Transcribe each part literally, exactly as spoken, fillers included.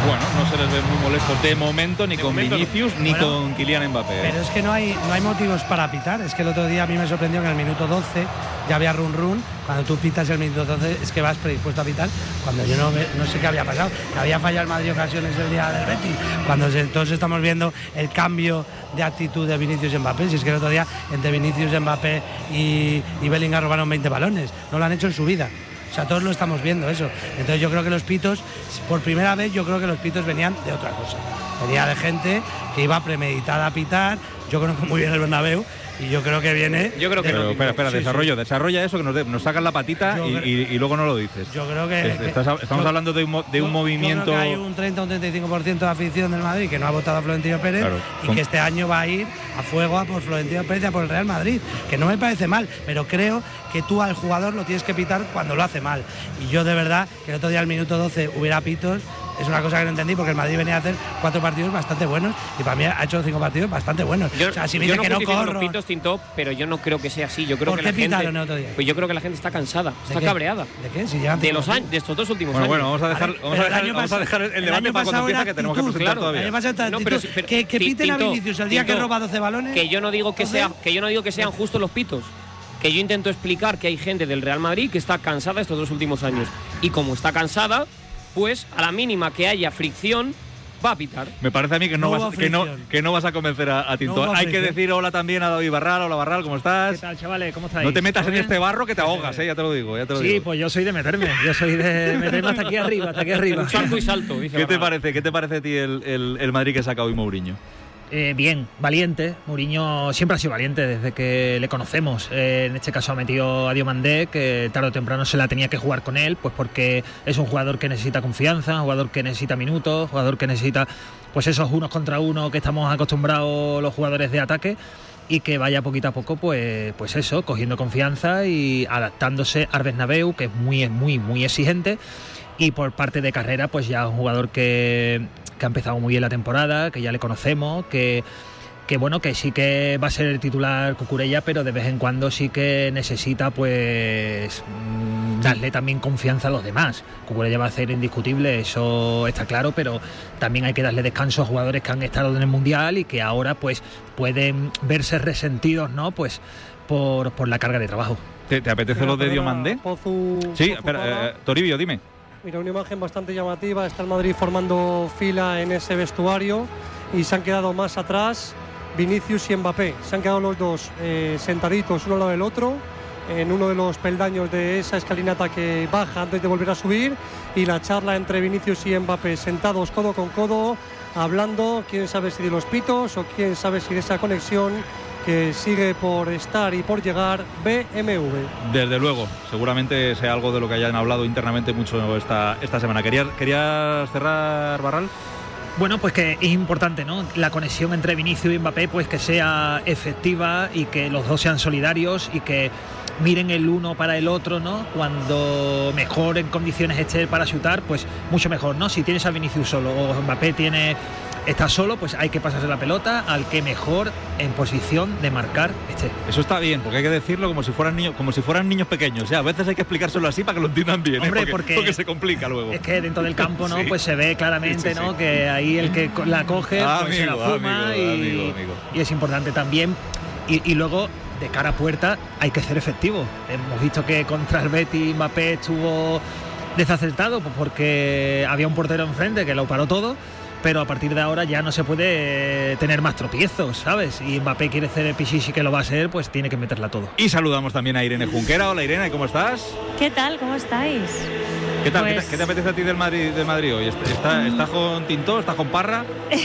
Bueno, no se les ve muy molestos de momento, ni de con momento, Vinicius, no. ni bueno, con Kylian Mbappé. Pero es que no hay, no hay motivos para pitar. Es que el otro día a mí me sorprendió que en el minuto doce ya había run run. Cuando tú pitas el minuto doce es que vas predispuesto a pitar. Cuando yo no, no sé qué había pasado, que había fallado el Madrid ocasiones el día del Betis. Cuando se, todos estamos viendo el cambio de actitud de Vinicius y Mbappé. Si es que el otro día entre Vinicius, Mbappé y, y Bellingham robaron veinte balones. No lo han hecho en su vida. O sea, todos lo estamos viendo eso. Entonces yo creo que los pitos, por primera vez, yo creo que los pitos venían de otra cosa. Venía de gente que iba premeditada a pitar. Yo conozco muy bien el Bernabéu y yo creo que viene... Yo creo que... Pero, espera, espera, sí, desarrollo, sí. desarrolla eso, que nos, de, nos sacan la patita y, y, y luego no lo dices. Yo creo que... Es, estás, estamos yo, hablando de un, de un yo, movimiento... Yo creo que hay un treinta o un treinta y cinco por ciento de afición del Madrid que no ha votado a Florentino Pérez, claro, y con... que este año va a ir a fuego a por Florentino Pérez y a por el Real Madrid, que no me parece mal, pero creo que tú al jugador lo tienes que pitar cuando lo hace mal. Y yo de verdad, que el otro día al minuto doce hubiera pitos, es una cosa que no entendí, porque el Madrid venía a hacer cuatro partidos bastante buenos y para mí ha hecho cinco partidos bastante buenos. Yo, o sea, si me yo dice no que no corro... los pitos, Tinto, pero yo no creo que sea así. Yo creo ¿Por que qué la gente, pitaron el otro día? Pues yo creo que la gente está cansada, ¿De está qué? cabreada. ¿De qué? Si llevan de los años, de estos dos últimos bueno, años. Bueno, vamos a dejar, vamos a dejar, el, vamos a dejar el, el debate para cuando empieza, que tenemos que presentar claro, todavía. El año pasado, no, pero, pero, que, que piten Tinto, a Vinicius el día Tinto, que roba doce balones. Que yo no digo que sea, que yo no digo que sean justos los pitos. Que yo intento explicar que hay gente del Real Madrid que está cansada estos dos últimos años. Y como está cansada, pues a la mínima que haya fricción, va a pitar. Me parece a mí que no, no vas, que no, que no vas a convencer a, a Tinto. No Hay que decir hola también a David Barral. Hola Barral, ¿cómo estás? ¿Qué tal, chavales? ¿Cómo estáis? No te metas en este barro que te ahogas, eh, ya te lo digo. Ya te lo sí, digo. Pues yo soy de meterme. Yo soy de meterme hasta aquí arriba, hasta aquí arriba. Un salto y salto. Dice ¿Qué te parece? ¿Qué te parece a ti el, el, el Madrid que saca hoy Mourinho? Eh, bien, valiente. Mourinho siempre ha sido valiente desde que le conocemos. Eh, en este caso ha metido a Diomandé, que tarde o temprano se la tenía que jugar con él, pues porque es un jugador que necesita confianza, un jugador que necesita minutos, un jugador que necesita pues esos unos contra uno que estamos acostumbrados los jugadores de ataque, y que vaya poquito a poco, pues, pues eso, cogiendo confianza y adaptándose al Bernabéu, que es muy, muy, muy exigente. Y por parte de carrera, pues ya un jugador que, que ha empezado muy bien la temporada, que ya le conocemos, que, que bueno, que sí que va a ser el titular Cucurella, pero de vez en cuando sí que necesita pues darle también confianza a los demás. Cucurella va a ser indiscutible, eso está claro, pero también hay que darle descanso a jugadores que han estado en el Mundial y que ahora pues pueden verse resentidos, ¿no? Pues por, por la carga de trabajo. ¿Te, te apetece lo de Diomandé? Pozu, sí, Pozu espera, eh, Toribio, dime. Mira, una imagen bastante llamativa. Está el Madrid formando fila en ese vestuario y se han quedado más atrás Vinicius y Mbappé. Se han quedado los dos eh, sentaditos uno al lado del otro en uno de los peldaños de esa escalinata que baja antes de volver a subir, y la charla entre Vinicius y Mbappé sentados codo con codo, hablando, quién sabe si de los pitos o quién sabe si de esa conexión que sigue por estar y por llegar B M W. Desde luego, seguramente sea algo de lo que hayan hablado internamente mucho esta, esta semana. ¿Querías, ¿Querías cerrar, Barral? Bueno, pues que es importante, ¿no? La conexión entre Vinicius y Mbappé, pues que sea efectiva y que los dos sean solidarios y que miren el uno para el otro, ¿no? Cuando mejor en condiciones esté para chutar, pues mucho mejor, ¿no? Si tienes a Vinicius solo o Mbappé tiene... está solo, pues hay que pasarse la pelota al que mejor en posición de marcar esté. Eso está bien, porque hay que decirlo como si fueran niños, como si fueran niños pequeños. O sea, a veces hay que explicárselo así para que lo entiendan bien. Hombre, ¿eh? porque, porque, porque se complica luego. Es que dentro del campo, ¿no? Sí. Pues se ve claramente, sí, sí, ¿no? Sí. Que ahí el que la coge, ah, pues amigo, se la fuma amigo, y, amigo, amigo. y es importante también. Y, y luego, de cara a puerta, hay que ser efectivo. Hemos visto que contra el Betis Mbappé estuvo desacertado, pues porque había un portero enfrente que lo paró todo. Pero a partir de ahora ya no se puede tener más tropiezos, ¿sabes? Y Mbappé quiere ser el pichichi que lo va a ser, pues tiene que meterla todo. Y saludamos también a Irene Junquera. Hola Irene, ¿cómo estás? ¿Qué tal? ¿Cómo estáis? ¿Qué tal? Pues... ¿Qué, te, ¿Qué te apetece a ti del Madrid, del Madrid hoy? ¿Estás está con Tinto? ¿Estás con Parra?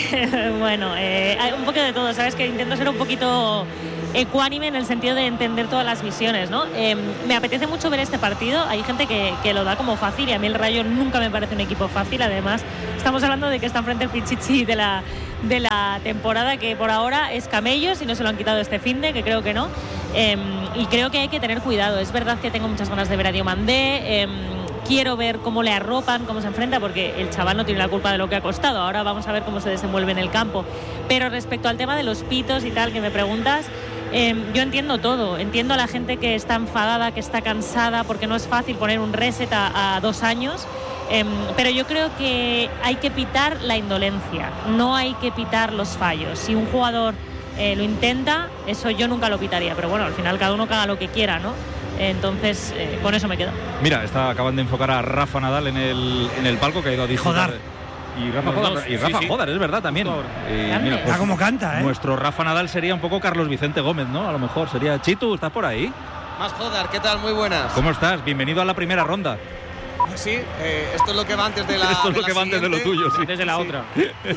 Bueno, eh, hay un poco de todo, ¿sabes? Que intento ser un poquito ecuánime en el sentido de entender todas las visiones, ¿no? Eh, me apetece mucho ver este partido. Hay gente que, que lo da como fácil y a mí el Rayo nunca me parece un equipo fácil. Además, estamos hablando de que está enfrente el pichichi de la, de la temporada, que por ahora es camellos y no se lo han quitado este finde, que creo que no. Eh, y creo que hay que tener cuidado. Es verdad que tengo muchas ganas de ver a Diomandé. Eh, quiero ver cómo le arropan, cómo se enfrenta, porque el chaval no tiene la culpa de lo que ha costado. Ahora vamos a ver cómo se desenvuelve en el campo. Pero respecto al tema de los pitos y tal que me preguntas, eh, yo entiendo todo. Entiendo a la gente que está enfadada, que está cansada, porque no es fácil poner un reset a, a dos años. Eh, pero yo creo que hay que pitar la indolencia, no hay que pitar los fallos. Si un jugador eh, lo intenta, eso yo nunca lo pitaría, pero bueno, al final cada uno que haga lo que quiera, ¿no? Entonces, eh, con eso me quedo. Mira, está, acaban de enfocar a Rafa Nadal en el, en el palco, que ha ido a disfrutar. Joder. Y Rafa Joder, y Rafa sí, sí. Joder, es verdad también. Y mira, Está como canta, ¿eh? Nuestro Rafa Nadal sería un poco Carlos Vicente Gómez, ¿no? A lo mejor sería. Chitu, ¿estás por ahí? Más Joder, ¿qué tal? Muy buenas. ¿Cómo estás? Bienvenido a la primera ronda. Sí, eh, esto es lo que va antes de la Esto es de lo que la va antes de lo siguiente. tuyo, sí. Desde la Sí. otra.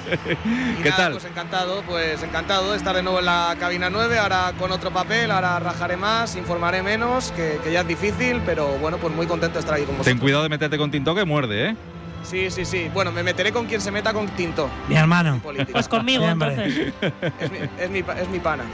Y ¿Qué nada, tal? Pues encantado, pues encantado de estar de nuevo en la cabina nueve, ahora con otro papel, ahora rajaré más, informaré menos, que, que ya es difícil, pero bueno, pues muy contento de estar aquí con vosotros. Ten cuidado de meterte con Tinto, que muerde, ¿eh? Sí, sí, sí. Bueno, me meteré con quien se meta con Tinto. Mi hermano. Política. Pues conmigo, Siempre. entonces. Es mi, es mi, pa- es mi pana.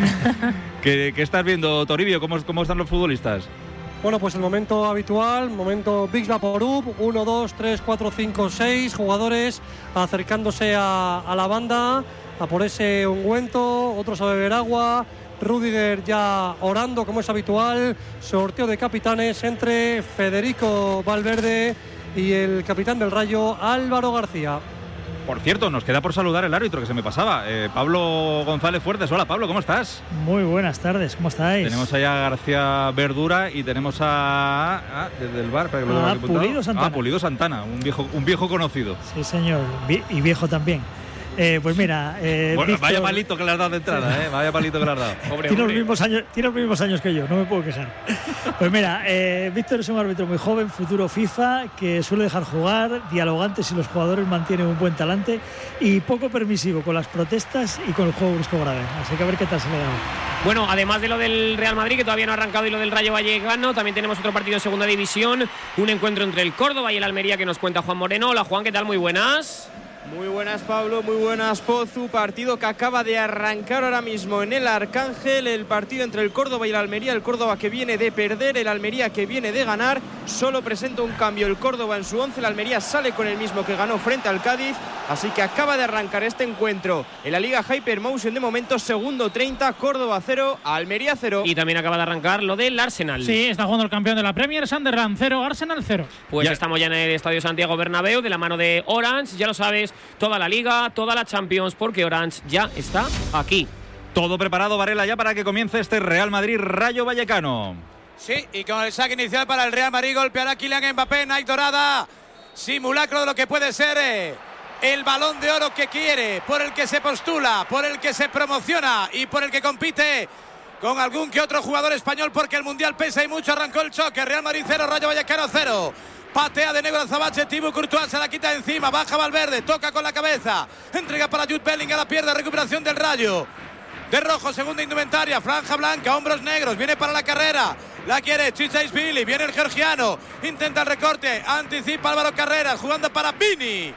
¿Qué, qué estás viendo, Toribio? ¿Cómo, ¿Cómo están los futbolistas? Bueno, pues el momento habitual, momento Big Vaporub, uno, dos, tres, cuatro, cinco, seis jugadores acercándose a, a la banda, a por ese ungüento, otros a beber agua, Rüdiger ya orando como es habitual, sorteo de capitanes entre Federico Valverde y el capitán del Rayo, Álvaro García. Por cierto, nos queda por saludar el árbitro, que se me pasaba. Eh, Pablo González Fuertes. Hola, Pablo, ¿cómo estás? Muy buenas tardes, ¿cómo estáis? Tenemos allá a García Verdura y tenemos a... Ah, desde el bar, para que lo Ah, tenga aquí apuntado. Pulido Santana. Ah, Pulido Santana, un viejo, un viejo conocido. Sí, señor, Vi- y viejo también. Eh, pues mira, eh, Bueno, Víctor- vaya palito que le has dado de entrada, ¿eh? Vaya palito que le has dado. Pobre tiene los, hombre. mismos años, tiene los mismos años que yo, no me puedo quejar. Pues mira, eh, Víctor es un árbitro muy joven, futuro FIFA, que suele dejar jugar, dialogante si los jugadores mantienen un buen talante y poco permisivo con las protestas y con el juego brusco grave. Así que a ver qué tal se le da. Bueno, además de lo del Real Madrid, que todavía no ha arrancado, y lo del Rayo Vallecano, también tenemos otro partido en segunda división, un encuentro entre el Córdoba y el Almería que nos cuenta Juan Moreno. Hola Juan, ¿qué tal? Muy buenas. Muy buenas, Pablo, muy buenas, Pozu. Partido que acaba de arrancar ahora mismo en el Arcángel, el partido entre el Córdoba y el Almería. El Córdoba que viene de perder, el Almería que viene de ganar. Solo presenta un cambio el Córdoba en su once, el Almería sale con el mismo que ganó frente al Cádiz. Así que acaba de arrancar este encuentro en la Liga Hypermotion de momento, segundo treinta, Córdoba cero, Almería cero. Y también acaba de arrancar lo del Arsenal. Sí, está jugando el campeón de la Premier, Sunderland cero, Arsenal cero. Pues Ya. estamos ya en el Estadio Santiago Bernabéu, de la mano de Orange, ya lo sabes, toda la Liga, toda la Champions, porque Orange ya está aquí. Todo preparado, Varela, ya para que comience este Real Madrid-Rayo Vallecano. Sí, y con el saque inicial para el Real Madrid, golpeará Kylian Mbappé, Nike dorada, simulacro de lo que puede ser eh, el Balón de Oro que quiere, por el que se postula, por el que se promociona y por el que compite con algún que otro jugador español, porque el Mundial pesa y mucho. Arrancó el choque, Real Madrid cero, Rayo Vallecano cero. Patea de negro Azabache, Thibaut Courtois se la quita encima, baja Valverde, toca con la cabeza, entrega para Jude Bellingham, la pierde, recuperación del Rayo. De rojo, segunda indumentaria, franja blanca, hombros negros, viene para la carrera, la quiere Chichaisvili, viene el georgiano, intenta el recorte, anticipa Álvaro Carreras, jugando para Vini.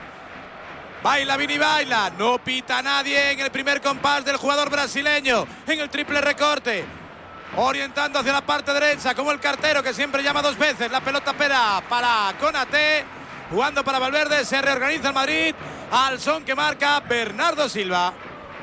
Baila Vini, baila, no pita nadie en el primer compás del jugador brasileño, en el triple recorte. Orientando hacia la parte derecha, como el cartero que siempre llama dos veces. La pelota pera para Konaté, jugando para Valverde. Se reorganiza el Madrid al son que marca Bernardo Silva.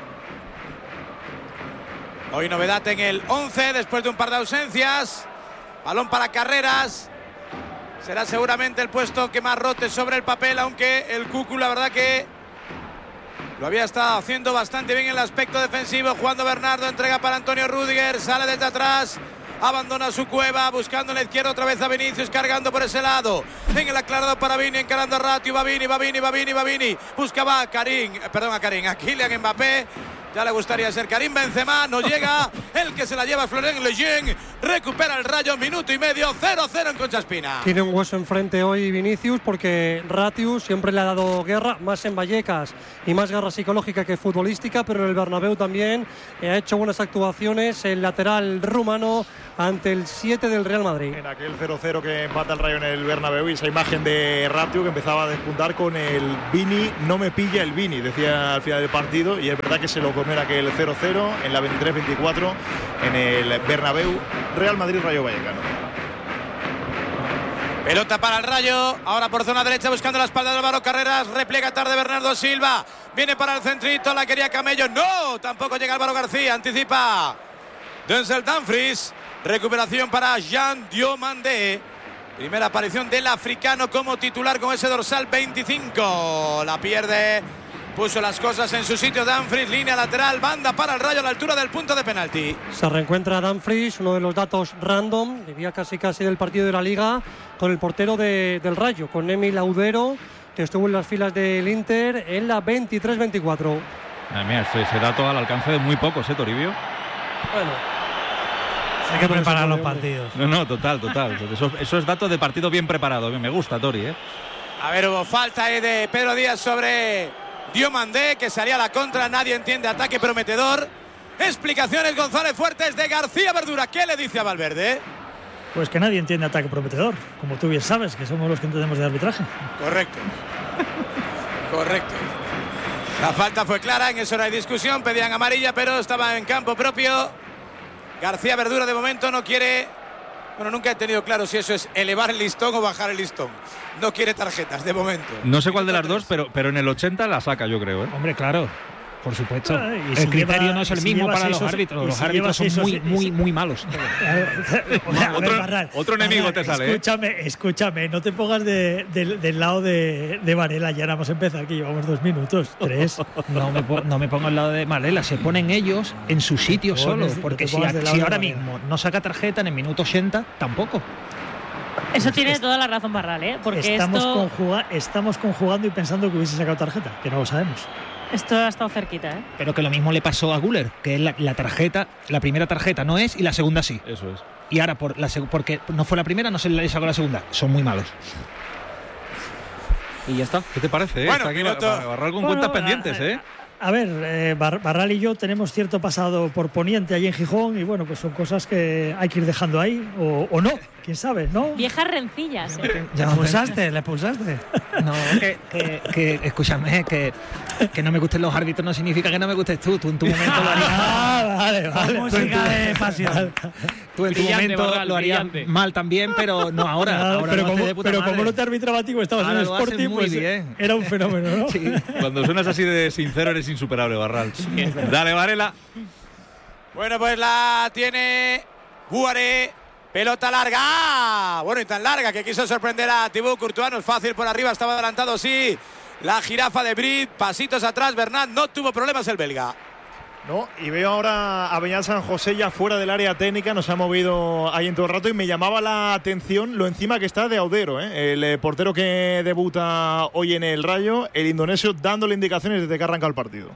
Hoy novedad en el once después de un par de ausencias. Balón para Carreras. Será seguramente el puesto que más rote sobre el papel, aunque el Cucu la verdad que lo había estado haciendo bastante bien en el aspecto defensivo. Jugando Bernardo, entrega para Antonio Rüdiger, sale desde atrás, abandona su cueva, buscando en la izquierda otra vez a Vinicius, cargando por ese lado. En el aclarado para Vini, encarando a Ratio, va Vini, va Vini, va Vini, va Vini. Buscaba a Karim, eh, perdón, a Karim, a Kylian Mbappé. Ya le gustaría ser Karim Benzema, no llega. El que se la lleva Florent Lejeune, recupera el Rayo, minuto y medio, cero cero en Concha Espina. Tiene un hueso enfrente hoy Vinicius, porque Ratius siempre le ha dado guerra, más en Vallecas y más guerra psicológica que futbolística, pero en el Bernabéu también eh, ha hecho buenas actuaciones el lateral rumano ante el siete del Real Madrid. En aquel cero cero que empata el Rayo en el Bernabéu, y esa imagen de Ratio que empezaba a despuntar con el Vini, no me pilla el Vini, decía al final del partido, y es verdad que se lo comió en aquel cero cero en la veintitrés veinticuatro en el Bernabéu. Real Madrid-Rayo Vallecano. Pelota para el Rayo, ahora por zona derecha buscando la espalda de Álvaro Carreras, repliega tarde Bernardo Silva, viene para el centrito, la quería Camello, no, tampoco llega Álvaro García, anticipa Denzel Dumfries, recuperación para Jean Diomandé, Primera aparición del africano como titular con ese dorsal veinticinco. La pierde, puso las cosas en su sitio Dumfries, línea lateral, banda para el Rayo a la altura del punto de penalti. Se reencuentra Dumfries, uno de los datos random, diría casi casi del partido de la Liga, con el portero de, del Rayo, con Emil Audero, que estuvo en las filas del Inter en la veintitrés veinticuatro. Madre mía, ese, ese dato al alcance de muy pocos, ¿eh, Toribio? Bueno, hay que preparar los partidos. No, no, total, total. Eso, eso es dato de partido bien preparado. Me gusta, Tori, ¿eh? A ver, hubo falta ahí de Pedro Díaz sobre Diomandé, que salía a la contra. Nadie entiende, ataque prometedor. Explicaciones González Fuertes de García Verdura. ¿Qué le dice a Valverde? Pues que nadie entiende ataque prometedor, como tú bien sabes, que somos los que entendemos de arbitraje. Correcto. Correcto. La falta fue clara, en eso no hay discusión. Pedían amarilla, pero estaba en campo propio. García Verdura de momento no quiere, bueno, nunca he tenido claro si eso es elevar el listón o bajar el listón. No quiere tarjetas de momento. No sé cuál de las dos, pero, pero en el ochenta la saca, yo creo, ¿eh? Hombre, claro, por supuesto. Ah, y el si criterio lleva- no es el y si mismo lleva para seis los o- árbitros. y Los si árbitros lleva son seis o muy, seis- muy, muy malos. Otro- Barral, otro enemigo Barral, te sale, ¿eh? Escúchame, escúchame, no te pongas de- de- del lado de, de Varela, ya nada más empezar, que llevamos dos minutos, tres. No me, po- no me pongo al lado de Varela, se ponen ellos en su sitio Te solo, pones- no porque te si, pongas del lado si de ahora Varela. mismo no saca tarjeta en el minuto ochenta, tampoco. Eso tiene toda la razón Barral, ¿eh? Porque estamos, esto, conjuga- estamos conjugando y pensando que hubiese sacado tarjeta, que no lo sabemos. esto ha estado cerquita, ¿eh? Pero que lo mismo le pasó a Güler, que es la, la tarjeta, la primera tarjeta no es y la segunda sí. Eso es. Y ahora, por la, seg- porque no fue la primera, no se le sacó la segunda. Son muy malos. Y ya está. ¿Qué te parece? eh? Bueno, Está aquí minuto. Bar- Barral con Bueno, cuentas a- pendientes, ¿eh? A ver, eh, Bar- Barral y yo tenemos cierto pasado por Poniente allí en Gijón y bueno, pues son cosas que hay que ir dejando ahí, o, o no, quién sabe, ¿no? Viejas rencillas, ¿eh? ¿Le expulsaste? ¿Le expulsaste? No, que, que, que- escúchame, que, que no me gusten los árbitros no significa que no me gustes tú. Tú en tu momento lo harías. Ah, vale, vale. Música de pasión. Tú en tu Brillante, momento Barral, lo harías brillante. mal también, pero no ahora. Claro, ahora pero lo haces como, de puta pero madre. como no te arbitraba a ti, estabas Ahora en el lo haces Sporting, muy pues bien. era un fenómeno, ¿no? Sí. Cuando suenas así de sincero eres insuperable, Barral. Dale, Varela. Bueno, pues la tiene Buaré. Pelota larga. ¡Ah! Bueno, y tan larga que quiso sorprender a Thibaut Courtois. No es fácil por arriba, estaba adelantado, sí. La jirafa de Brit, pasitos atrás. Bernat no tuvo problemas el belga. No, y veo ahora a Beñat San José ya fuera del área técnica, nos ha movido ahí en todo el rato y me llamaba la atención lo encima que está de Audero, ¿eh? el eh, portero que debuta hoy en el Rayo, el indonesio dándole indicaciones desde que arranca el partido.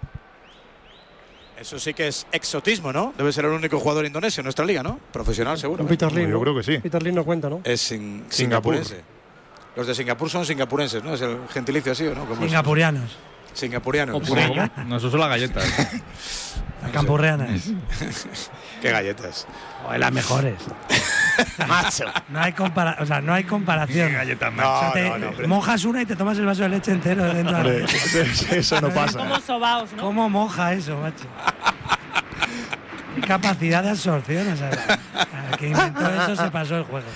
Eso sí que es exotismo, ¿no? Debe ser el único jugador indonesio en nuestra liga, ¿no? Profesional, seguro. Peter Lim, Yo ¿no? creo que sí. Peter Lim no cuenta, ¿no? Es sin- Singapur. singapurense. Los de Singapur son singapurenses, ¿no? Es el gentilicio así, ¿o no? ¿Cómo es? Singapurianos. Singapurianos. O pureño. No, eso son las galletas. Campurrianas. Qué galletas. Joder, las mejores. Macho. No hay, compara o sea, no hay comparación. Galletas, No, O sea, te no, no, hombre. mojas una y te tomas el vaso de leche entero dentro de la Hombre, leche. eso no pasa. Como sobaos, ¿no? ¿Cómo moja eso, macho? Qué capacidad de absorción. O sea, el que inventó eso se pasó el juego.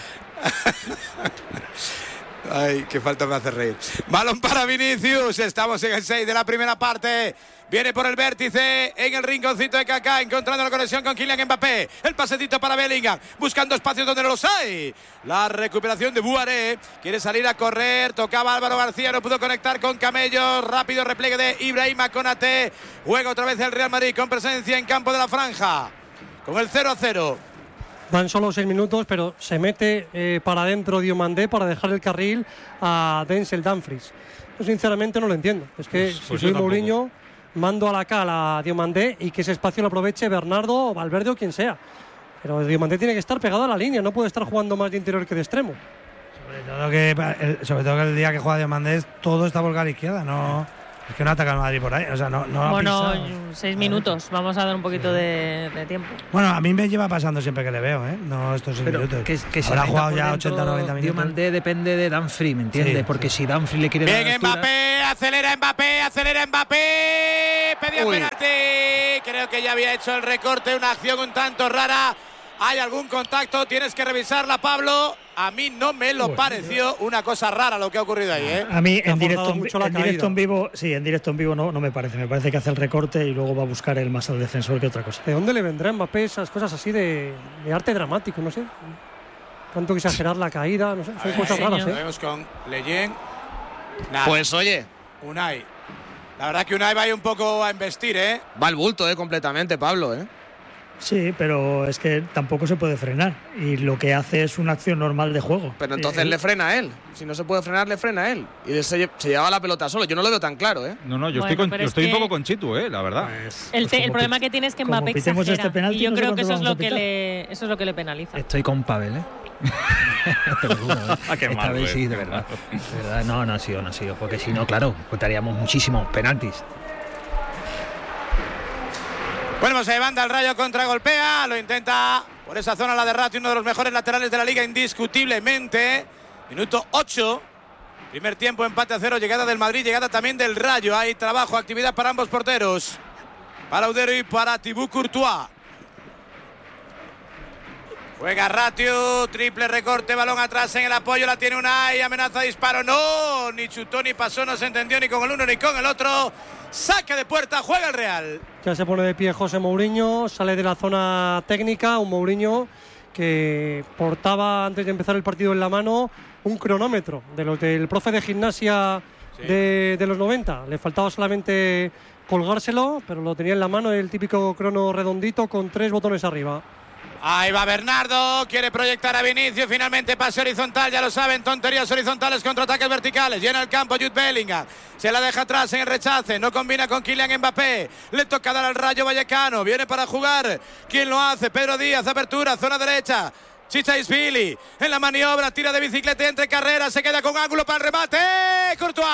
Ay, qué falta me hace reír. Balón para Vinicius. Estamos en el seis de la primera parte. Viene por el vértice en el rinconcito de Kaká, encontrando la conexión con Kylian Mbappé. El pasecito para Bellingham, buscando espacios donde no los hay. La recuperación de Buaré. Quiere salir a correr. Tocaba Álvaro García, no pudo conectar con Camello. Rápido repliegue de Ibrahima Konaté. Juega otra vez el Real Madrid con presencia en campo de la franja. Con el cero a cero. Van solo seis minutos, pero se mete eh, para adentro Diomandé para dejar el carril a Denzel Dumfries. Yo sinceramente no lo entiendo. Es que Pues- si pues soy yo tampoco. Mourinho, mando a la cala a Diomandé y que ese espacio lo aproveche Bernardo o Valverde o quien sea. Pero Diomandé tiene que estar pegado a la línea, no puede estar jugando más de interior que de extremo. Sobre todo que el, sobre todo que el día que juega Diomandés todo está volcado a la izquierda. No, es que no ataca al Madrid por ahí. O sea, no, no ha Bueno, pisado. seis minutos. Vamos a dar un poquito de, de tiempo. Bueno, a mí me lleva pasando siempre que le veo, ¿eh? No estos seis Pero minutos. que, que se Habrá meta jugado por ya dentro, ochenta noventa minutos. Diomandé depende de Dumfries, ¿me entiendes? Sí, Porque sí. si Dumfries le quiere dar Bien altura- Mbappé, acelera Mbappé, acelera Mbappé. Pedía Uy. penalti. Creo que ya había hecho el recorte, una acción un tanto rara. ¿Hay algún contacto? Tienes que revisarla, Pablo. A mí no me lo pareció una cosa rara lo que ha ocurrido ahí, ¿eh? A mí Ha en directo, forzado en, mucho la en directo caída. en vivo, sí, en directo en vivo no, no me parece. Me parece que hace el recorte y luego va a buscar el más al defensor que otra cosa. ¿De dónde le vendrá a Mbappé esas cosas así de, de arte dramático? No sé. tanto que exagerar la caída, no sé, son cosas raras, Lo ¿eh? vemos con Leyen. Nada. Pues oye, Unai. La verdad que Unai va ahí un poco a embestir, ¿eh? va al bulto, ¿eh? Completamente, Pablo, ¿eh? Sí, pero es que tampoco se puede frenar. Y lo que hace es una acción normal de juego. Pero entonces Eh, le frena a él. Si no se puede frenar, le frena a él. Y él se, lle- se llevaba la pelota solo. Yo no lo veo tan claro, ¿eh? No, no, yo Bueno, estoy, con, pero yo es estoy un que- poco con Chitu, ¿eh? La verdad. Pues, El, pues te- el como problema pit- que tiene es que como Mbappé pitemos exagera. este penalti, y yo no sé creo que cuánto eso es vamos lo a que pitar. le eso es lo que le penaliza. Estoy con Pavel, ¿eh? Te lo juro, ¿eh? Ah, qué Esta mal, vez güey. sí, de verdad. De verdad. No, no ha sido, no ha sido. Porque si no, claro, contaríamos muchísimos penaltis. Bueno, pues se banda el Rayo, contragolpea, lo intenta por esa zona la de Ratti, uno de los mejores laterales de la liga indiscutiblemente. Minuto ocho, primer tiempo, empate a cero, llegada del Madrid, llegada también del Rayo. Hay trabajo, actividad para ambos porteros, para Udero y para Thibaut Courtois. Juega Ratiu, triple recorte, balón atrás en el apoyo, la tiene Unai, amenaza disparo, no, ni chutó ni pasó, no se entendió ni con el uno ni con el otro. Saque de puerta, juega el Real. Ya se pone de pie José Mourinho, sale de la zona técnica, un Mourinho que portaba antes de empezar el partido en la mano un cronómetro de los del profe de gimnasia Sí. de, de los noventa. Le faltaba solamente colgárselo, pero lo tenía en la mano, el típico crono redondito con tres botones arriba. Ahí va Bernardo, quiere proyectar a Vinicius, finalmente pase horizontal, ya lo saben, tonterías horizontales contra ataques verticales, llena el campo Jude Bellingham, se la deja atrás en el rechace, no combina con Kylian Mbappé, le toca dar al Rayo Vallecano, viene para jugar, ¿quién lo hace? Pedro Díaz, apertura, zona derecha, Chichaisvili, en la maniobra, tira de bicicleta y entre carreras, se queda con ángulo para el remate, Courtois.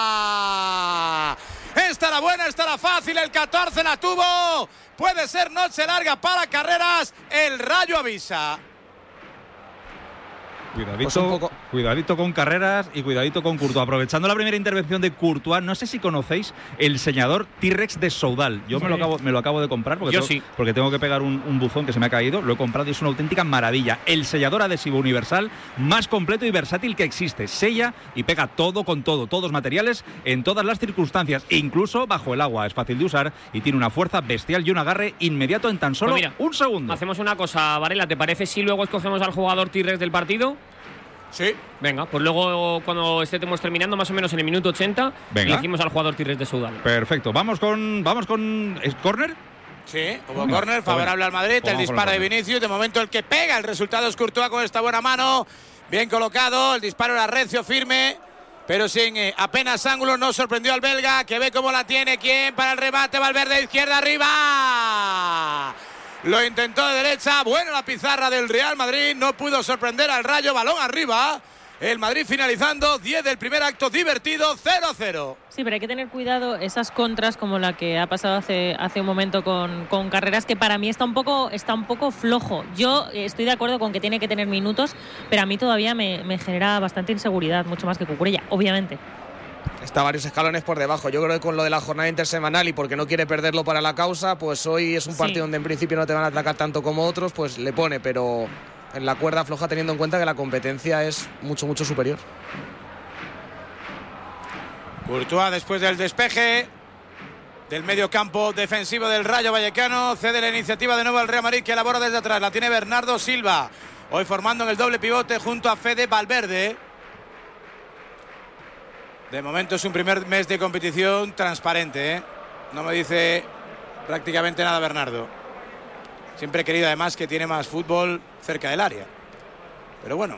Esta la buena, esta la fácil, el catorce la tuvo. Puede ser noche larga para Carreras. El Rayo avisa. Cuidadito, Pues un poco- cuidadito con Carreras y cuidadito con Courtois. Aprovechando la primera intervención de Courtois, no sé si conocéis el sellador T-Rex de Soudal. Yo me, lo acabo, me lo acabo de comprar porque, Yo tengo, sí. porque tengo que pegar un, un buzón que se me ha caído. Lo he comprado y es una auténtica maravilla. El sellador adhesivo universal más completo y versátil que existe. Sella y pega todo con todo, todos materiales en todas las circunstancias, incluso bajo el agua. Es fácil de usar y tiene una fuerza bestial y un agarre inmediato en tan solo Pues mira, un segundo. Hacemos una cosa, Varela, ¿te parece si luego escogemos al jugador T-Rex del partido? Sí. Venga, pues luego cuando estemos terminando, más o menos en el minuto ochenta, Venga. elegimos al jugador T-Rex de Soudal. Perfecto. Vamos con. Vamos con. ¿Es córner? Sí, hubo Venga, córner favorable al Madrid. pues El vamos con disparo de el córner. Vinicius. De momento el que pega el resultado es Courtois con esta buena mano. Bien colocado. El disparo era recio, firme, pero sin eh, apenas ángulo. No sorprendió al belga, que ve cómo la tiene. ¿Quién para el remate? Valverde, izquierda, arriba. Lo intentó de derecha. Buena la pizarra del Real Madrid. No pudo sorprender al Rayo. Balón arriba. El Madrid finalizando. diez del primer acto. Divertido. cero a cero. Sí, pero hay que tener cuidado esas contras como la que ha pasado hace, hace un momento con, con Carreras, que para mí está un poco está un poco flojo. Yo eh, estoy de acuerdo con que tiene que tener minutos, pero a mí todavía me, me genera bastante inseguridad, mucho más que Cucurella, obviamente. Está varios escalones por debajo. Yo creo que con lo de la jornada intersemanal y porque no quiere perderlo para la causa, pues hoy es un Sí. partido donde en principio no te van a atacar tanto como otros, pues le pone, pero en la cuerda floja teniendo en cuenta que la competencia es mucho, mucho superior. Courtois después del despeje del medio campo defensivo del Rayo Vallecano. Cede la iniciativa de nuevo al Real Madrid, que elabora desde atrás. La tiene Bernardo Silva. Hoy formando en el doble pivote junto a Fede Valverde. De momento es un primer mes de competición transparente, ¿eh? No me dice prácticamente nada Bernardo. Siempre he querido además que tiene más fútbol cerca del área. Pero bueno.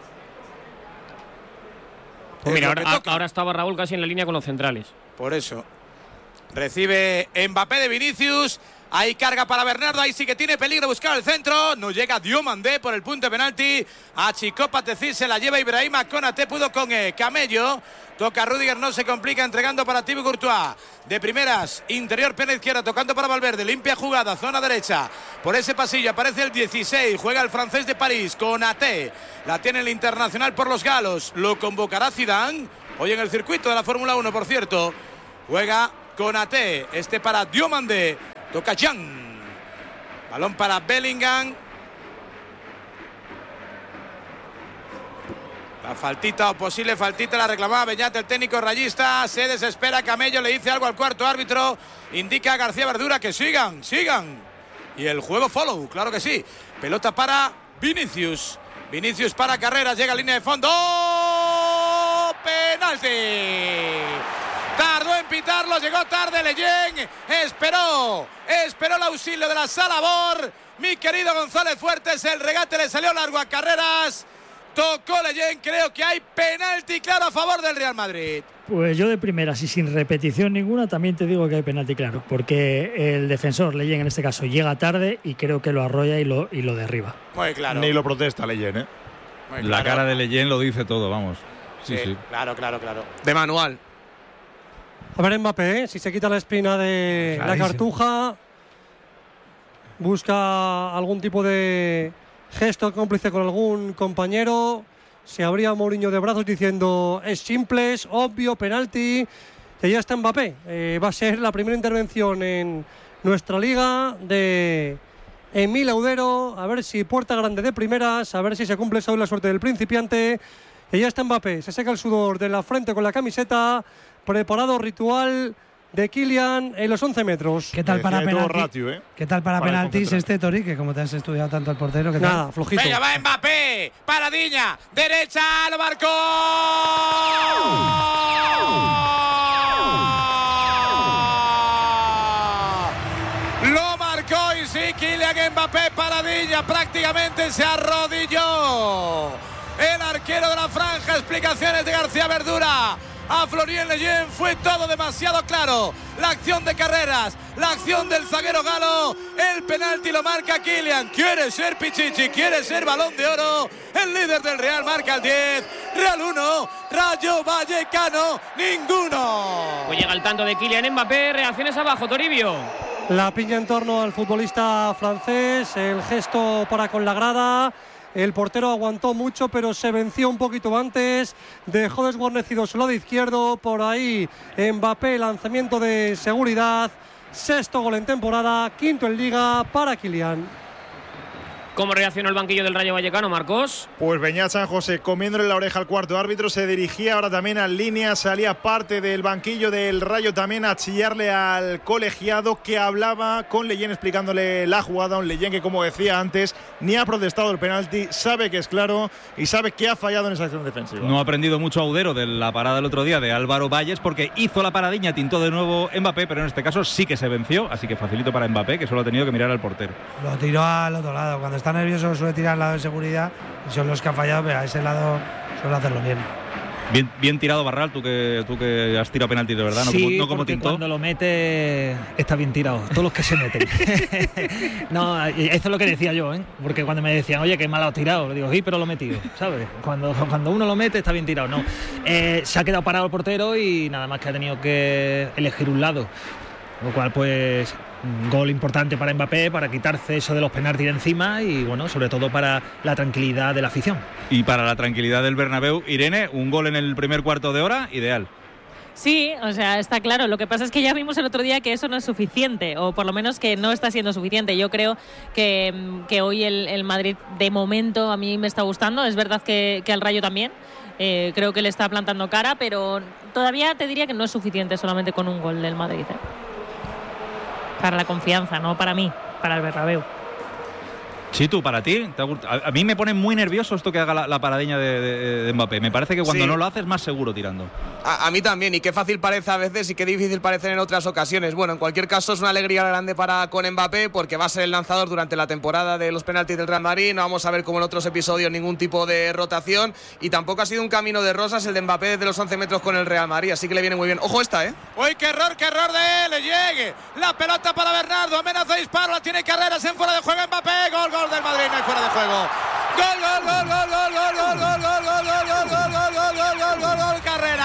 Pues Es mira, lo que ahora, toca. ahora estaba Raúl casi en la línea con los centrales. Por eso. Recibe Mbappé de Vinicius. Ahí carga para Bernardo. Ahí sí que tiene peligro buscar el centro. No llega Diomandé por el punto de penalti. A Chico Patecir se la lleva Ibrahima Konate. Pudo con eh, Camello. Toca Rüdiger, no se complica, entregando para Thibaut Courtois. De primeras, interior, pierna izquierda, tocando para Valverde. Limpia jugada, zona derecha. Por ese pasillo aparece el dieciséis. Juega el francés de París, Konate. La tiene el internacional por los galos. Lo convocará Zidane. Hoy en el circuito de la Fórmula uno, por cierto. Juega Konate. Este para Diomandé. Toca Jan. Balón para Bellingham. La faltita o posible faltita la reclamaba Beñat, el técnico rayista. Se desespera Camello, le dice algo al cuarto árbitro. Indica a García Verdura que sigan, sigan. Y el juego follow, claro que sí. Pelota para Vinicius. Vinicius para Carreras, llega a línea de fondo. ¡Oh! ¡Penalti! Tardó en pitarlo, llegó tarde Leyen, esperó, esperó el auxilio de la Salabor. Mi querido González Fuertes, el regate le salió largo a Carreras. Tocó Leyen, creo que hay penalti claro a favor del Real Madrid. Pues yo de primeras y sin repetición ninguna también te digo que hay penalti claro, porque el defensor Leyen en este caso llega tarde y creo que lo arrolla y lo, y lo derriba. Muy claro. Ni lo protesta Leyen, ¿eh? Muy la claro. Cara de Leyen lo dice todo, vamos. Sí, sí, sí. Claro, claro, claro. De manual. A ver Mbappé, ¿eh? Si se quita la espina de la cartuja, busca algún tipo de gesto cómplice con algún compañero, se abría Mourinho de brazos diciendo es simple, es obvio, penalti, y ya está Mbappé. Eh, va a ser la primera intervención en nuestra liga de Emil Audero, a ver si puerta grande de primeras, a ver si se cumple esa la suerte del principiante. Y ya está Mbappé, se seca el sudor de la frente con la camiseta, preparado ritual de Kylian en los once metros. ¿Qué tal para penaltis? Ratio, ¿eh? ¿Qué tal para, para penaltis este, Tori? Que como te has estudiado tanto al portero, ¿qué tal? Nada, flojito. Venga, va Mbappé, paradiña, derecha, lo marcó. Lo marcó y sí, Kylian Mbappé, paradilla, prácticamente se arrodilló. El arquero de la franja, explicaciones de García Verdura. A Florian Leyen fue todo demasiado claro. La acción de Carreras, la acción del zaguero galo, el penalti lo marca Kylian. Quiere ser Pichichi, quiere ser Balón de Oro. El líder del Real marca el diez. Real uno, Rayo Vallecano ninguno. Pues llega el tanto de Kylian Mbappé. Reacciones abajo, Toribio. La piña en torno al futbolista francés, el gesto para con la grada. El portero aguantó mucho, pero se venció un poquito antes. Dejó desguarnecido su lado izquierdo. Por ahí Mbappé, lanzamiento de seguridad. Sexto gol en temporada, quinto en liga para Kylian. ¿Cómo reaccionó el banquillo del Rayo Vallecano, Marcos? Pues Beñat San José comiéndole la oreja al cuarto árbitro, se dirigía ahora también a línea, salía parte del banquillo del Rayo también a chillarle al colegiado que hablaba con Leyen explicándole la jugada, un Leyen que como decía antes ni ha protestado el penalti, sabe que es claro y sabe que ha fallado en esa acción defensiva. No ha aprendido mucho Audero de la parada del otro día de Álvaro Valles porque hizo la paradiña, tintó de nuevo Mbappé, pero en este caso sí que se venció, así que facilito para Mbappé que solo ha tenido que mirar al portero. Lo tiró al otro lado, cuando está nervioso suele tirar al lado de seguridad y son los que han fallado, pero a ese lado suele hacerlo bien. Bien, bien tirado Barral, tú que tú que has tirado penalti de verdad, sí, no como, no como tintó. Cuando lo mete está bien tirado, todos los que se meten. No, eso es lo que decía yo, ¿eh? Porque cuando me decían, oye, qué mal has tirado, le digo, sí, pero lo he metido, ¿sabes? Cuando, cuando uno lo mete está bien tirado, no. Eh, se ha quedado parado el portero y nada más que ha tenido que elegir un lado, lo cual pues un gol importante para Mbappé, para quitarse eso de los penaltis de encima y bueno, sobre todo para la tranquilidad de la afición. Y para la tranquilidad del Bernabéu, Irene, un gol en el primer cuarto de hora, ideal. Sí, o sea, está claro. Lo que pasa es que ya vimos el otro día que eso no es suficiente, o por lo menos que no está siendo suficiente. Yo creo que, que hoy el, el Madrid, de momento, a mí me está gustando. Es verdad que, que al Rayo también. Eh, creo que le está plantando cara, pero todavía te diría que no es suficiente solamente con un gol del Madrid, ¿eh? Para la confianza, no para mí, para el Bernabéu. Sí, tú, para ti. A, a mí me pone muy nervioso esto que haga la, la paradiña de, de, de Mbappé. Me parece que cuando sí. no lo haces, más seguro tirando. A, a mí también, y qué fácil parece a veces y qué difícil parece en otras ocasiones. Bueno, en cualquier caso es una alegría grande para con Mbappé porque va a ser el lanzador durante la temporada de los penaltis del Real Madrid. No vamos a ver como en otros episodios ningún tipo de rotación y tampoco ha sido un camino de rosas el de Mbappé desde los once metros con el Real Madrid, así que le viene muy bien. Ojo esta, ¿eh? ¡Uy, qué error, qué error de él! Le llegue la pelota para Bernardo, amenaza disparo, la tiene Carreras en fuera de juego Mbappé, gol, gol del Madrid, no hay fuera de juego. Gol, gol, gol, gol, gol, gol, gol, gol, gol, gol, gol, gol, gol, gol, gol, gol, gol, gol, gol, Carrera.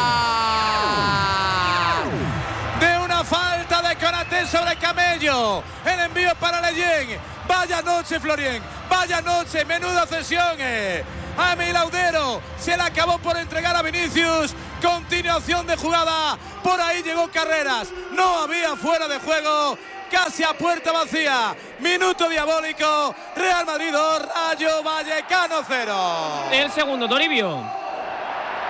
De una falta de Konaté sobre Camello. El envío para Leyen. Vaya noche, Florien. Vaya noche, menuda cesión. A Emil Audero se le acabó por entregar a Vinicius. Continuación de jugada. Por ahí llegó Carreras. No había fuera de juego. Casi a puerta vacía, minuto diabólico, Real Madrid dos, Rayo Vallecano cero. El segundo, Toribio.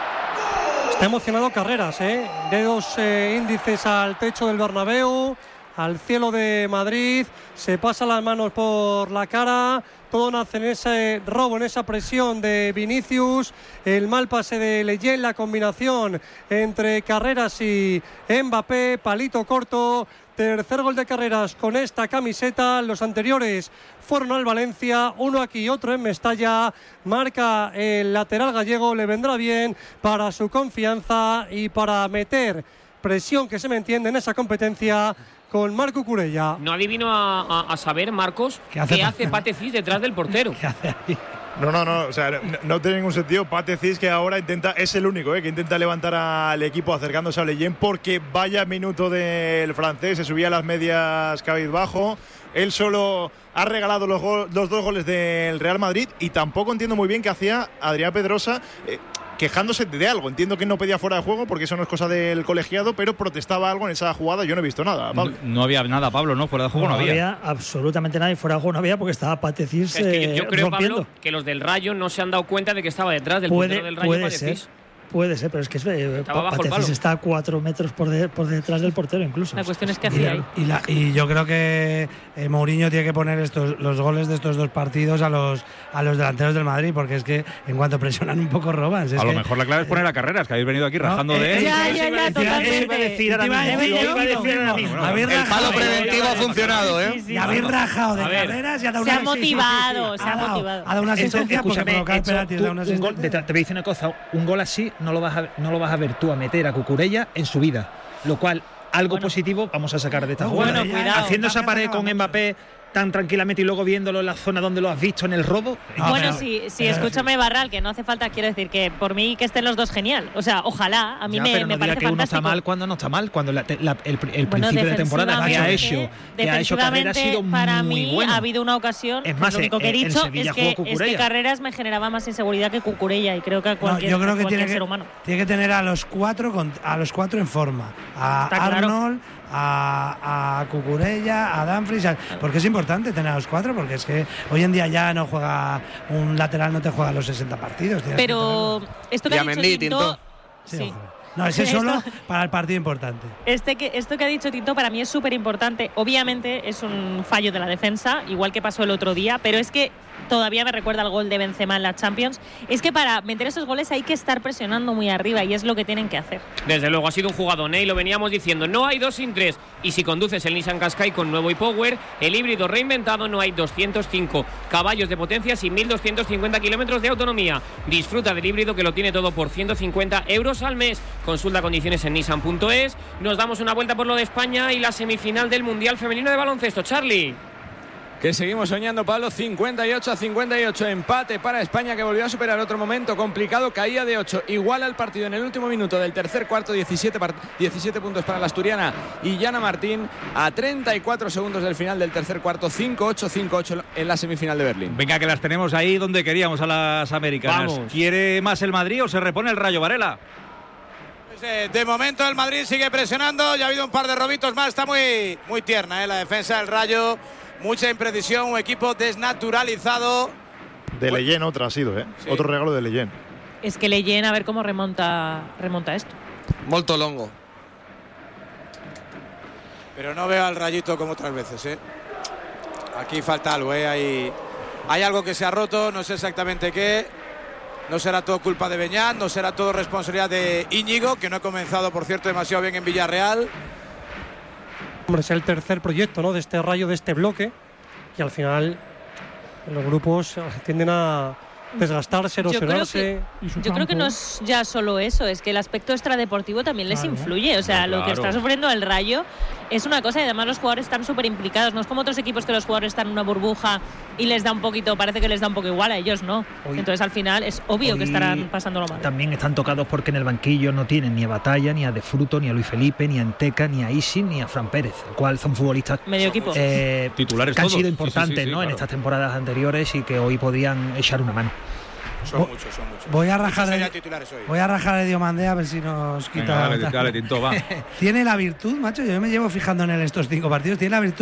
Está emocionado Carreras, ¿eh? Dedos eh, índices al techo del Bernabéu, al cielo de Madrid, se pasa las manos por la cara, todo nace en ese robo, en esa presión de Vinicius, el mal pase de Leyen, la combinación entre Carreras y Mbappé, palito corto, tercer gol de Carreras con esta camiseta, los anteriores fueron al Valencia, uno aquí, otro en Mestalla, marca el lateral gallego, le vendrá bien para su confianza y para meter presión que se me entiende en esa competencia con Marc Cucurella. No adivino a, a, a saber, Marcos, qué hace, ¿qué hace Pate Cis detrás del portero. ¿Qué hace ahí? No, no, no, o sea, no, no tiene ningún sentido. Pate Cis, que ahora intenta, es el único eh, que intenta levantar al equipo acercándose a Leyen, porque vaya minuto del francés, se subía a las medias cabizbajo. Él solo ha regalado los, go- los dos goles del Real Madrid y tampoco entiendo muy bien qué hacía Adrián Pedrosa. Eh, quejándose de algo. Entiendo que no pedía fuera de juego porque eso no es cosa del colegiado, pero protestaba algo en esa jugada. Yo no he visto nada, Pablo. No, no había nada, Pablo, ¿no? Fuera de juego no, no había. había absolutamente nada y fuera de juego no había porque estaba Pate Cis Es que yo, yo creo, rompiendo. Pablo, que los del Rayo no se han dado cuenta de que estaba detrás del Puede, portero del Rayo puede Pate ser. Cis. Puede ser, pero es que es, eh, Pate Cis está a cuatro metros por, de, por detrás del portero incluso. La cuestión es que hacía ahí. Y, la, y yo creo que eh, Mourinho tiene que poner estos los goles de estos dos partidos a los a los delanteros del Madrid, porque es que en cuanto presionan un poco roban. Es a que, lo mejor la clave es poner a Carreras, que habéis venido aquí rajando no, de él. Ya, ya, ya, totalmente. Iba a decir ahora mismo. El palo preventivo ha funcionado, ¿eh? Sí, sí, y habéis rajado de A ver. Carreras y ha dado Se una ha motivado, se ha ha dado, motivado. ha dado una asistencia porque Escúchame, provocar esto, penaltis tú, da una un gol, asistencia. te, te voy a decir una cosa, un gol así no lo vas a, no lo vas a ver tú a meter a Cucurella en su vida, lo cual algo Bueno. positivo vamos a sacar de esta No, jugada. bueno, cuidado. Haciendo esa pared con Mbappé tan tranquilamente y luego viéndolo en la zona donde lo has visto en el robo. No, bueno, pero- sí, sí, pero- escúchame, Barral, que no hace falta, quiero decir que por mí que estén los dos genial. O sea, ojalá, a mí Ya, me, pero me no diga parece que uno fantástico. está mal cuando no está mal, cuando la- la- el, el Bueno, principio de temporada que ha defensivamente- hecho, que ha hecho Carrera ha sido para muy mí bueno. ha habido una ocasión, Es que más, lo único que he en- en dicho Sevilla es jugó que, es que Cucurella. Carreras me generaba más inseguridad que Cucurella y creo que a No, cualquier, yo creo a que cualquier tiene ser que, humano. tiene que tener a los cuatro con- a los cuatro en forma. A Está claro. Arnold, a, a Cucurella, a Dumfries, a- porque es importante tener a los cuatro, porque es que hoy en día ya no juega un lateral, no te juega los sesenta partidos. tienes que Pero esto que Y ha a dicho Mendy, Tinto, Tinto. Sí, sí. ojo. No, ese Esto- solo para el partido importante. Este que, esto que ha dicho Tito para mí es súper importante. Obviamente es un fallo de la defensa, igual que pasó el otro día, pero es que todavía me recuerda el gol de Benzema en la Champions. Es que para meter esos goles hay que estar presionando muy arriba y es lo que tienen que hacer. Desde luego ha sido un jugadón, ¿eh? Y lo veníamos diciendo, no hay dos sin tres. Y si conduces el Nissan Qashqai con nuevo iPower, el híbrido reinventado, no hay doscientos cinco caballos de potencia y mil doscientos cincuenta kilómetros de autonomía. Disfruta del híbrido que lo tiene todo por ciento cincuenta euros al mes. Consulta condiciones en nissan punto es. Nos damos una vuelta por lo de España y la semifinal del Mundial Femenino de Baloncesto. Charlie. Que seguimos soñando, Pablo. cincuenta y ocho a cincuenta y ocho, empate para España, que volvió a superar otro momento complicado, caía de ocho, igual al partido en el último minuto del tercer cuarto, diecisiete, part- diecisiete puntos para la asturiana y Yana Martín, a treinta y cuatro segundos del final del tercer cuarto, cinco ocho, cinco ocho en la semifinal de Berlín. Venga, que las tenemos ahí donde queríamos a las americanas. Vamos. ¿Quiere más el Madrid o se repone el Rayo, Varela? Pues, eh, de momento el Madrid sigue presionando, ya ha habido un par de robitos más, está muy, muy tierna eh, la defensa del Rayo, mucha imprecisión, un equipo desnaturalizado. De Leyen otra ha sido, ¿eh? Sí. Otro regalo de Leyen. Es que Leyen a ver cómo remonta, remonta esto. Molto longo. Pero no veo al Rayito como otras veces, ¿eh? Aquí falta algo, ¿eh? Hay, hay algo que se ha roto, no sé exactamente qué. No será todo culpa de Beñat, no será todo responsabilidad de Íñigo, que no ha comenzado, por cierto, demasiado bien en Villarreal. Hombre, es el tercer proyecto, ¿no?, de este Rayo, de este bloque, y al final los grupos tienden a desgastarse, Yo creo erosionarse. que, yo creo que no es ya solo eso, es que el aspecto extradeportivo también les Claro. influye. O sea, No, lo que claro. está sufriendo el Rayo es una cosa y además los jugadores están súper implicados. No es como otros equipos que los jugadores están en una burbuja y les da un poquito, parece que les da un poco igual, a ellos no. Hoy- Entonces al final es obvio que Hoy estarán pasándolo mal. También están tocados porque en el banquillo no tienen ni a Batalla, ni a De Fruto, ni a Luis Felipe, ni a Enteca, ni a Isi, ni a Fran Pérez, el cual son futbolistas Medio equipo. eh, Titulares que han todos. sido Sí, sí, importantes, sí, sí, ¿no? en claro. estas temporadas anteriores y que hoy podían echar una mano. Son Vo- muchos, son muchos. Voy a rajar Muchos de, serían titulares hoy. voy a rajar de Diomandé a ver si nos quita. Venga, dale, dale, Tinto, va. Tiene la virtud, macho, yo me llevo fijando en él estos cinco partidos, tiene la virtud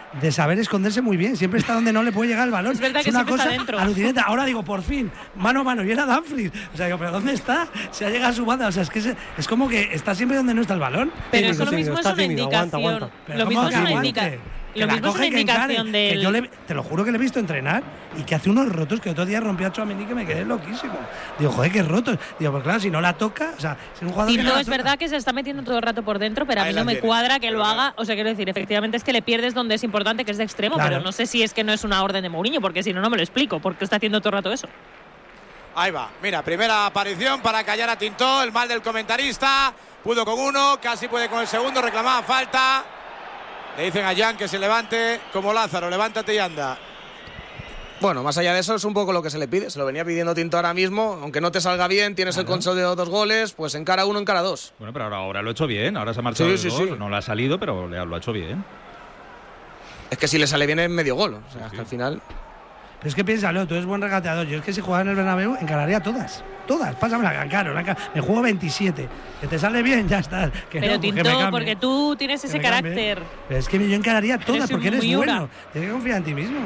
de saber esconderse muy bien. Siempre está donde no le puede llegar el balón. Es verdad que una siempre está cosa dentro. alucinante. Ahora digo, por fin, mano a mano, y era Dumfries. O sea, digo, ¿pero dónde está? Se ha llegado a su banda. O sea, es que es, es como que está siempre donde no está el balón. Pero Tímido, eso lo tímido, mismo es está una tímido, indicación. aguanta, aguanta. Pero Lo ¿cómo mismo es que una aguante? indicación. Que Lo la mismo es coge, una que encare, indicación que del. yo le- te lo juro que le he visto entrenar y que hace unos rotos que otro día rompió a Tchouaméni que me quedé loquísimo. Digo, joder, qué rotos. Digo, pues claro, si no la toca, o sea, es un jugador que no Tinto la es toca. verdad que se está metiendo todo el rato por dentro, pero a Ahí mí la no me tienes. cuadra que lo Pero haga. O sea, quiero decir, efectivamente es que le pierdes donde es importante, que es de extremo, Claro. pero no sé si es que no es una orden de Mourinho, porque si no, no me lo explico, porque está haciendo todo el rato eso. Ahí va, mira, primera aparición para callar a Tintó, el mal del comentarista. Pudo con uno, casi puede con el segundo, reclamaba falta. Le dicen a Jan que se levante como Lázaro, levántate y anda. Bueno, más allá de eso es un poco lo que se le pide. Se lo venía pidiendo Tinto ahora mismo. Aunque no te salga bien, tienes Claro. el control de dos goles, pues encara uno, encara dos. Bueno, pero ahora, ahora lo ha hecho bien. Ahora se ha marchado Sí, de sí, dos. sí. No le ha salido, pero le ha- lo ha hecho bien. Es que si le sale bien es medio gol. O sea, es sí. que al final. Pero es que piénsalo, tú eres buen regateador. Yo es que si jugara en el Bernabéu, encararía todas. Todas. Pásamela, la encaro. La encar- me juego veintisiete. Que te sale bien, ya está. Que Pero no, pues que me Tinto, cambie. porque tú tienes Que ese me cambie. carácter. Pero es que yo encararía todas Eres porque un eres Miura. bueno. Tienes que confiar en ti mismo.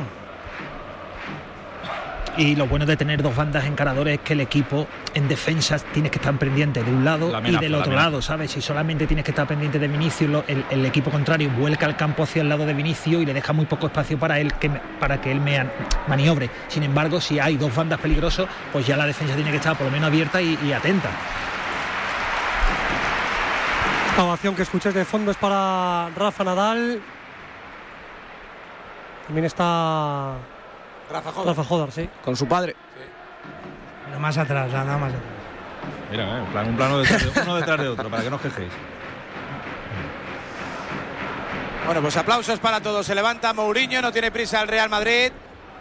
Y lo bueno de tener dos bandas encaradores es que el equipo en defensa tienes que estar pendiente de un lado La amenaza, y del la otro amenaza. lado, ¿sabes? Si solamente tienes que estar pendiente de Vinicius, lo- el, el equipo contrario vuelca el campo hacia el lado de Vinicius y le deja muy poco espacio para él que me- para que él me an- maniobre. Sin embargo, si hay dos bandas peligrosas, pues ya la defensa tiene que estar por lo menos abierta y, y atenta. Esta ovación que escucháis de fondo es para Rafa Nadal. También está Rafa Joder. Rafa Jodar, sí. Con su padre. Pero más atrás, nada más atrás. Mira, eh, un plan- un plano detrás de, uno detrás de otro, para que no os quejéis. Bueno, pues aplausos para todos. Se levanta Mourinho, no tiene prisa el Real Madrid.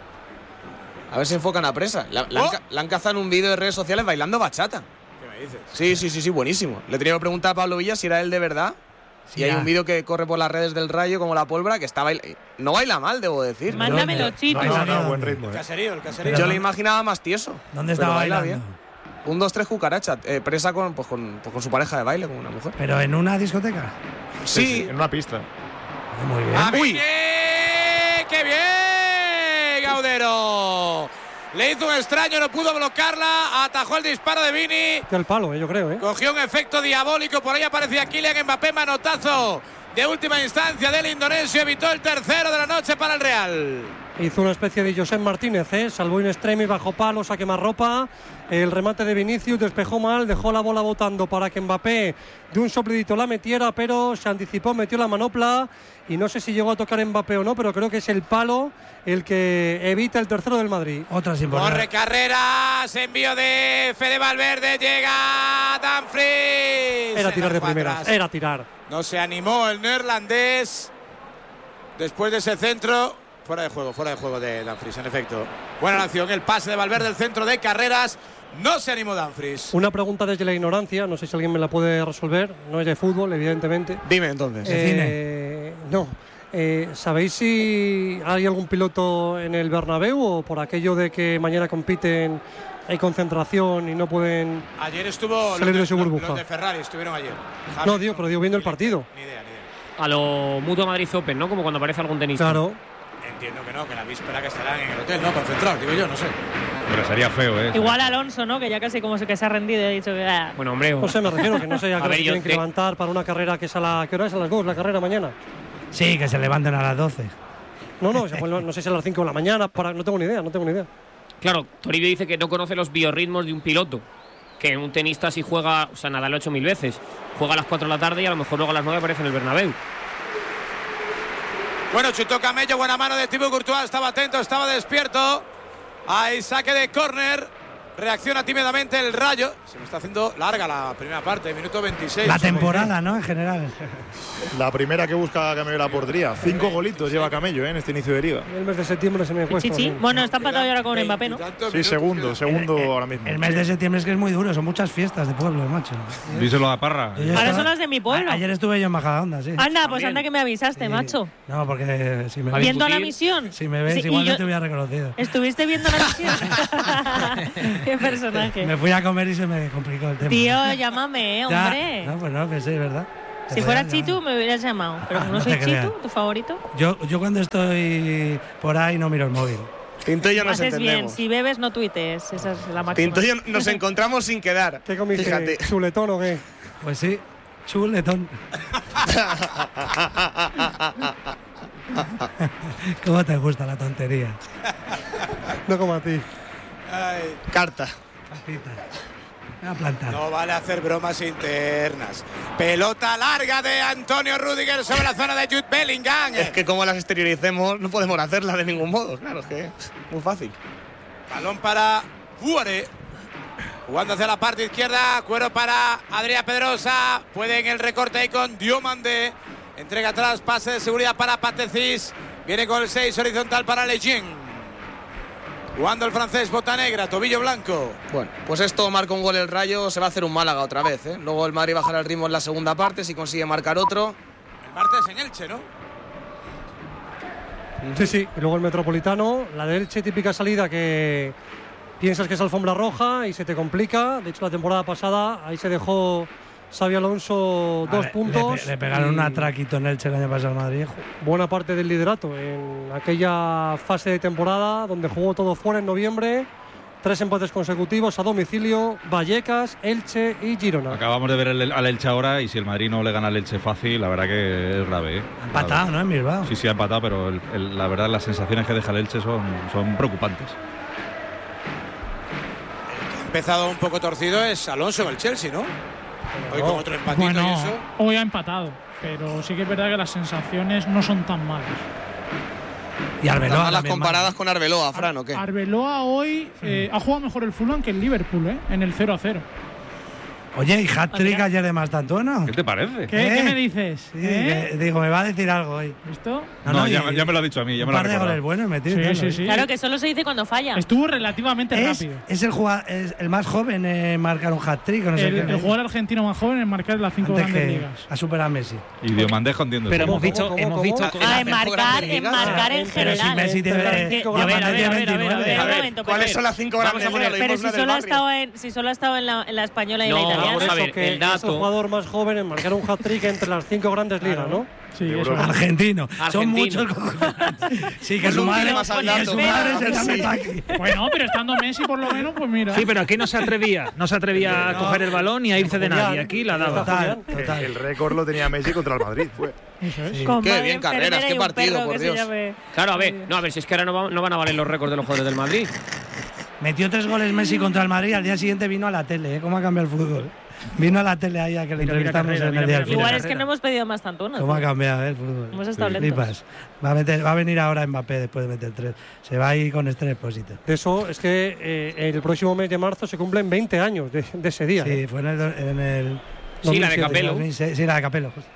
A ver si enfocan a presa. La, la han Oh. ca- la han cazado en un vídeo de redes sociales bailando bachata. ¿Qué me dices? Sí, sí, sí, sí, buenísimo. Le tenía que preguntar a Pablo Villa si era él de verdad. Sí, y hay ya. un vídeo que corre por las redes del Rayo como la pólvora que está bailando. No baila mal, debo decir. Mándamelo, Chito. No, no, buen ritmo. El eh. caserío, el caserío. Yo le imaginaba más tieso. ¿Dónde pero estaba baila bailando? bien. Un, dos, tres cucaracha. Eh, presa con, pues, con, pues, con su pareja de baile, con una mujer. Pero en una discoteca. Sí, Sí, en una pista. Muy bien. ¡A Uy. Vini! ¡Qué bien, Gaudero! Le hizo un extraño, no pudo bloquearla, atajó el disparo de Vini, Que el palo, eh, yo creo, ¿eh? cogió un efecto diabólico, por ahí aparecía Kylian Mbappé, manotazo de última instancia del indonesio, evitó el tercero de la noche para el Real. Hizo una especie de Josep Martínez, ¿eh? Salvó in extremis, bajo palo, saque más ropa. El remate de Vinicius despejó mal, dejó la bola botando para que Mbappé de un soplidito la metiera, pero se anticipó, metió la manopla y no sé si llegó a tocar Mbappé o no, pero creo que es el palo el que evita el tercero del Madrid. Otra sin Corre poner. carreras, envío de Fede Valverde, llega Dumfries. Era Se tirar de marcó primeras, atrás. era tirar. No se animó el neerlandés. Después de ese centro, fuera de juego, fuera de juego de Dumfries, en efecto. Buena la acción, el pase de Valverde, el centro de carreras. No se animó Dumfries. Una pregunta desde la ignorancia, no sé si alguien me la puede resolver, no es de fútbol, evidentemente. dime entonces. Eh, no. Eh, ¿Sabéis si hay algún piloto en el Bernabéu o por aquello de que mañana compiten, hay concentración y no pueden...? Ayer estuvo Salir los de su los- burbuja. los de Ferrari, estuvieron ayer. No, digo, pero digo viendo el partido. Ni idea, ni idea. A lo Mutua Madrid Open, ¿no? Como cuando aparece algún tenista. Claro. Entiendo que no, que la víspera que estarán en el hotel, ¿no? Concentrados, digo yo, no sé. Pero sería feo, ¿eh? Igual Alonso, ¿no? Que ya casi como se, que se ha rendido y ha dicho que. ah. Bueno, hombre. No sé, me refiero que no sé a qué A hora ver, se yo tienen que te- levantar para una carrera que es a la... ¿Qué hora es? A las dos, la carrera mañana. Sí, que se levanten a las doce. No, no, se- no sé si a las cinco de la mañana, para, no tengo ni idea, no tengo ni idea. Claro, Toribio dice que no conoce los biorritmos de un piloto. Que un tenista si juega, o sea, Nadal lo ha hecho mil veces. Juega a las cuatro de la tarde y a lo mejor luego a las nueve aparece en el Bernabéu. Bueno, chutó Camello, buena mano de Thibaut Courtois, estaba atento, estaba despierto. Ahí saque de córner. Reacciona tímidamente el Rayo. Se me está haciendo larga la primera parte, minuto veintiséis. La temporada, ¿no? En general. La primera que busca Camello la portería. Cinco golitos lleva Camello, ¿eh? En este inicio de liga. El mes de septiembre se me cuesta. Chichi. ¿no? Bueno, está empatado ahora con Mbappé, ¿no? Sí, segundo, segundo ahora mismo. El mes de septiembre es que es muy duro, son muchas fiestas de pueblo, macho. Díselo a Parra. Yo ya Ahora estaba- son las de mi pueblo. A- Ayer estuve yo en Majadahonda, sí. Anda, pues anda que me avisaste, Sí. macho. No, porque si me ves, Viendo la misión. si me ves Sí, y igual yo- no te hubiera reconocido. ¿Estuviste viendo la misión? Qué personaje. Me fui a comer y se me complicó el tema. Tío, llámame, ¿eh, Ya. hombre. No, pues no, que sí, es verdad. Si fuera Chitu me hubieras llamado, pero como Ah, no, no soy te creas. Chitu, tu favorito. Yo, yo cuando estoy por ahí no miro el móvil. Tinto y yo nos Haces bien, entendemos. si bebes no tuitees, esa es la máxima. Tinto y yo nos encontramos sin quedar. ¿Qué comiste? Fíjate. ¿Chuletón o qué? Pues sí, chuletón. ¿Cómo te gusta la tontería? No como a ti. Ay, Carta. Voy a plantar. no vale hacer bromas internas. Pelota larga de Antonio Rüdiger sobre la zona de Jude Bellingham. Es que como las exterioricemos no podemos hacerlas de ningún modo. Claro, es que es muy fácil. Balón para Buare. Jugando hacia la parte izquierda. Cuero para Adrián Pedrosa. Puede en el recorte ahí con Diomandé. Entrega atrás. Pase de seguridad para Patecis. Viene con el seis horizontal para Lejeune. Jugando el francés, bota negra, tobillo blanco. Bueno, pues esto marca un gol el Rayo. Se va a hacer un Málaga otra vez, ¿eh? Luego el Madrid bajará el ritmo en la segunda parte si consigue marcar otro. El martes en Elche, ¿no? Sí, sí. Y luego el Metropolitano, la de Elche, típica salida que piensas que es alfombra roja y se te complica. De hecho, la temporada pasada ahí se dejó Xabi Alonso dos A ver, puntos. Le, pe- le pegaron y un atraquito en Elche el año pasado al Madrid. buena parte del liderato en aquella fase de temporada donde jugó todo fuera en noviembre. Tres empates consecutivos a domicilio, Vallecas, Elche y Girona. Acabamos de ver el- al Elche ahora y si el Madrid no le gana al Elche fácil, la verdad que es grave. ¿eh? Ha empatado, ¿no? En Bilbao. Sí, sí, ha empatado, pero el- el- la verdad las sensaciones que deja el Elche son, son preocupantes. Ha empezado un poco torcido es Alonso en el Chelsea, ¿no? Hoy con otro empatito Bueno, y eso. hoy ha empatado, pero sí que es verdad que las sensaciones no son tan malas. Y Arbeloa Las también comparadas con Arbeloa, Fran, ¿o qué? Arbeloa hoy eh, ha jugado mejor el Fulham que el Liverpool, ¿eh? En el cero a cero. Oye, ¿y hat-trick ayer de Mastantuono? ¿Qué te parece? ¿Qué, ¿Eh? ¿Qué me dices? Sí, ¿Eh? que- digo, me va a decir algo hoy. ¿Esto? No, y- ya, ya me lo ha dicho a mí, ya me un lo ha par de recordado. goles buenos metidos. Sí, ¿no? sí, sí. Claro que solo se dice cuando falla. Estuvo relativamente Es, rápido. es el jugador, es el más joven en marcar un hat-trick. o No sé El, qué, el jugador argentino más joven en marcar las cinco antes grandes que ligas. ha superado a Messi. Y Diomandejo entiendo. Pero eso. hemos visto, cómo, hemos cómo? visto Ah, que- Ah, las en cinco marcar, grandes en ligas. marcar en Pero si general. Messi tiene, A ver, a ver, a Diamante ver, tiene a ver, a ver, veintinueve. a ver. Un momento, ¿Cuáles pero- son las cinco Vamos grandes a poner- ligas? Lo Pero mismo si es la del solo, ha barrio. estado en, si solo ha estado en la, en la española y No, la italiana. vamos a Eso, ver, que el dato. es el jugador más joven en marcar un hat-trick entre las cinco grandes ligas, ¿no? Sí, eso. Argentino. Son Argentino. muchos. Sí, que Pues su un madre, kilo más al que dato. su madre se llame Sí. Paqui. Bueno, pero estando Messi por lo menos, pues mira. Sí, pero aquí no se atrevía, no se atrevía a coger el balón ni a irse de nadie. Aquí la daba. Total, El, total. el récord lo tenía Messi contra el Madrid. Fue. Eso es. Sí. Con Qué madre bien, enfermera Carreras, qué y un partido, perro por que se Dios. llame- Claro, a ver, no, a ver, si es que ahora no, va- no van a valer los récords de los jugadores del Madrid. Metió tres goles Messi contra el Madrid. Al día siguiente vino a la tele. ¿eh? ¿Cómo ha cambiado el fútbol? Vino a la tele ahí a que le Mira, mira entrevistamos Carrera, en el mira, día mira, del Igual fútbol. es que no hemos pedido más tanto, ¿no? ¿Cómo ha cambiado eh, el fútbol? Hemos estado Sí, lentos. flipas. Va a, meter, va a venir ahora Mbappé después de meter tres. Se va ahí con este depósito. De eso es que eh, el próximo mes de marzo se cumplen veinte años de, de ese día. Sí, ¿eh? fue en el, do- en el Sí, la de dos mil siete, Capello. dos mil seis. Sí, la de Capello. justo.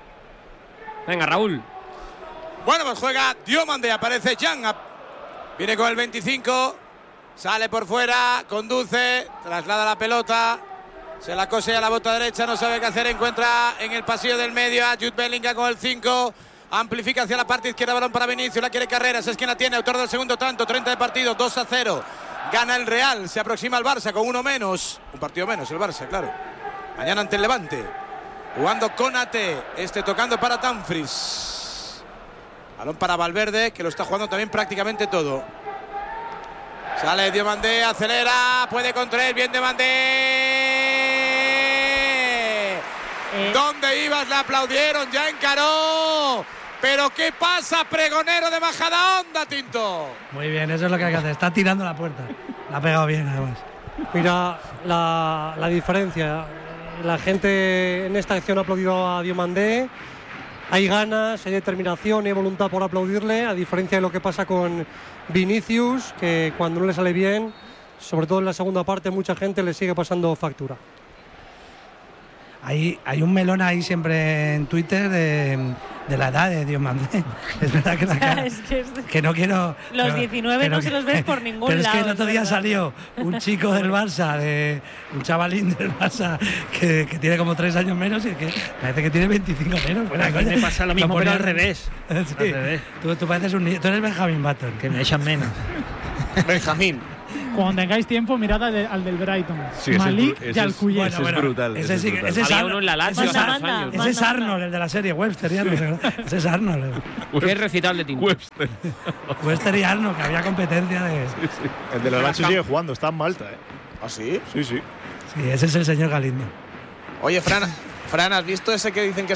Venga, Raúl. Bueno, pues juega Diomande, aparece Jan. Viene con el veinticinco. Sale por fuera, conduce, traslada la pelota. Se la cose a la bota derecha, no sabe qué hacer. Encuentra en el pasillo del medio a Jude Bellingham con el cinco. Amplifica hacia la parte izquierda, balón para Vinicius. La quiere Carreras, es quien la tiene. Autor del segundo tanto, treinta de partido, dos a cero. Gana el Real, se aproxima al Barça con uno menos. Un partido menos el Barça, claro. Mañana ante el Levante. Jugando Konate, este tocando para Dumfries. Balón para Valverde, que lo está jugando también prácticamente todo. Sale Diomandé, acelera, puede contraer, bien Diomandé. Eh, ¿Dónde ibas? Le aplaudieron, ya encaró. Pero ¿qué pasa, pregonero de Majadahonda, Tinto? Muy bien, eso es lo que hay que hacer. Está tirando la puerta. La ha pegado bien, además. Mira la, la diferencia. La gente en esta acción ha aplaudido a Diomandé. Hay ganas, hay determinación, hay voluntad por aplaudirle, a diferencia de lo que pasa con Vinicius, que cuando no le sale bien, sobre todo en la segunda parte, mucha gente le sigue pasando factura. Hay, hay un melón ahí siempre en Twitter de, de la edad de Diomandé. Es verdad que la cara, es que es de- que no quiero. Los pero- diecinueve pero no se que- los ves por ningún pero lado. es que el otro es día verdad. salió un chico del Barça, de, un chavalín del Barça, que, que tiene como tres años menos y que parece que tiene veinticinco menos. Fuera A mí coña. me pasa lo mismo, pero ponían- al revés. Sí. Al revés. Tú, tú pareces un niño. Tú eres Benjamin Button. Que me echan menos. Benjamín. Cuando tengáis tiempo, mirad al, de, al del Brighton. Sí, Malik ese es, Yalkuyet. ese es brutal. Ese, sí, brutal. ese es Había Arnold. uno en la Lazio Ese es hace Ar- dos años. ese es Arnold, el de la serie Webster y Arnold. Ese es Arnold. Qué recital de tinto. Webster. Webster y Arnold, que había competencia de. Sí, sí. El de la Lazio sigue jugando, está en Malta, ¿eh? ¿Ah, sí? Sí, sí. Sí, ese es el señor Galindo. Oye, Fran, Fran, ¿has visto ese que dicen que